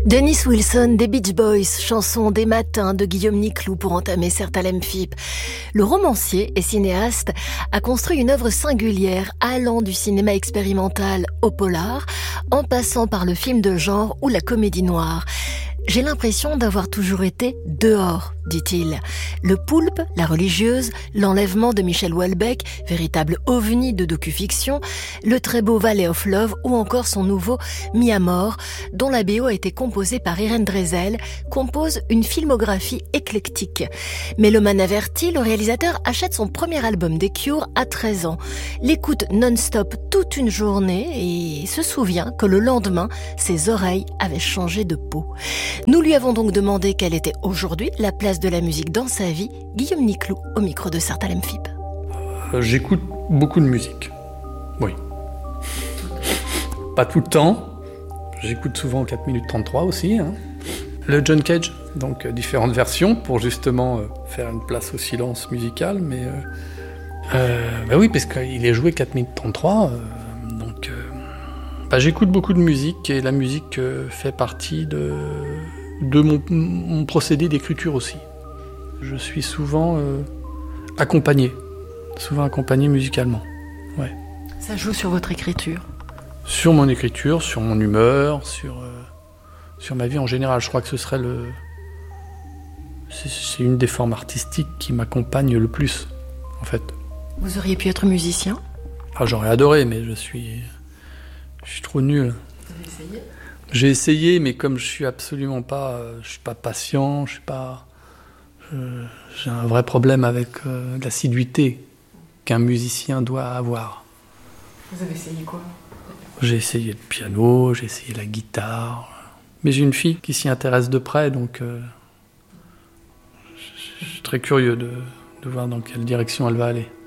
Dennis Wilson des Beach Boys, chanson des matins de Guillaume Niclou pour entamer Sertalem Phip. Le romancier et cinéaste a construit une œuvre singulière allant du cinéma expérimental au polar, en passant par le film de genre ou la comédie noire. J'ai l'impression d'avoir toujours été dehors, dit-il. Le poulpe, la religieuse, l'enlèvement de Michel Houellebecq, véritable ovni de docu-fiction, le très beau Valley of Love ou encore son nouveau Mi Amor, dont la BO a été composée par Irène Drezel, compose une filmographie éclectique. Mélomane averti, le réalisateur achète son premier album des Cure à 13 ans, l'écoute non-stop toute une journée et se souvient que le lendemain, ses oreilles avaient changé de peau. Nous lui avons donc demandé quelle était aujourd'hui la place de la musique dans sa vie. Guillaume Niclou au micro de Sertalem Phip. J'écoute beaucoup de musique. Oui. Pas tout le temps. J'écoute souvent 4 minutes 33 aussi. Le John Cage, donc différentes versions pour justement faire une place au silence musical. Mais oui, parce qu'il est joué 4 minutes 33. J'écoute beaucoup de musique et la musique fait partie de mon procédé d'écriture aussi. Je suis souvent accompagné musicalement. Ouais. Ça joue sur votre écriture? Sur mon écriture, sur mon humeur, sur ma vie en général. Je crois que ce serait c'est une des formes artistiques qui m'accompagne le plus, en fait. Vous auriez pu être musicien? J'aurais adoré, mais je suis trop nul. Vous avez essayé? J'ai essayé, mais comme je suis absolument pas, je suis pas patient, j'ai un vrai problème avec l'assiduité qu'un musicien doit avoir. Vous avez essayé quoi? J'ai essayé le piano, j'ai essayé la guitare, mais j'ai une fille qui s'y intéresse de près, donc je suis très curieux de voir dans quelle direction elle va aller.